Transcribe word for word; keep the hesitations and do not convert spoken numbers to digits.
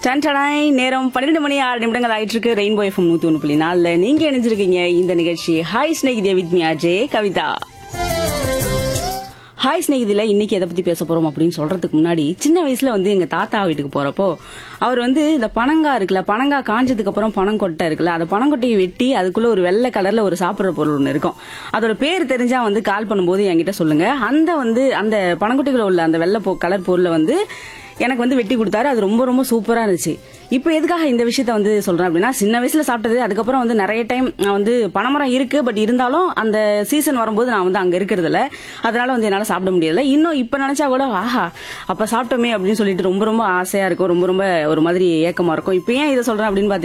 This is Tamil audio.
டன்டடாய் நேரம் பன்னிரண்டு மணி ஆறு நிமிடங்கள் ஆயிட்டு இருக்கு. ரெயின்போ எஃப்எம் நூத்தி ஒன்று புள்ளி நாலுல நீங்க இணைஞ்சிருக்கீங்க இந்த நிகழ்ச்சி hi ஸ்நேகிதியா with me Ajay Kavitha. Hi ஸ்நேகிதில இன்னைக்கு எதை பத்தி பேச போறோம் அப்படின்னு சொல்றதுக்கு முன்னாடி, சின்ன வயசுல வந்து எங்க தாத்தா வீட்டுக்கு போறப்போ அவர் வந்து இந்த பனங்கா இருக்குல்ல, பனங்கா காஞ்சதுக்கு அப்புறம் பனங்கொட்டை இருக்குல்ல, அந்த பனங்கொட்டையை வெட்டி அதுக்குள்ள ஒரு வெள்ளை கலர்ல ஒரு சாப்பிடுற பொருள் ஒண்ணு இருக்கும். அதோட பேர் தெரிஞ்சா வந்து கால் பண்ணும்போது என்கிட்ட சொல்லுங்க. அந்த வந்து அந்த பனங்கொட்டைக்குள்ள உள்ள அந்த வெள்ளை கலர் பொருளை வந்து எனக்கு வந்து வெட்டி கொடுத்தாரு. அது ரொம்ப ரொம்ப சூப்பரா இருந்துச்சு. இப்போ எதுக்காக இந்த விஷயத்த வந்து சொல்றேன் அப்படின்னா, சின்ன வயசுல சாப்பிட்டது, அதுக்கப்புறம் வந்து நிறைய டைம் நான் வந்து பனைமரம் இருக்கு, பட் இருந்தாலும் அந்த சீசன் வரும்போது நான் வந்து அங்க இருக்கிறது இல்ல, அதனால வந்து என்னால சாப்பிட முடியல. இன்னும் இப்ப நினைச்சா கூட ஆஹா அப்ப சாப்பிட்டோமே அப்படின்னு சொல்லிட்டு ரொம்ப ரொம்ப ஆசையா இருக்கும், ரொம்ப ரொம்ப ஒரு மாதிரி ஏக்கமா இருக்கும். இப்ப ஏன் இதை சொல்றேன் அப்படின்னு பாத்தீங்கன்னா,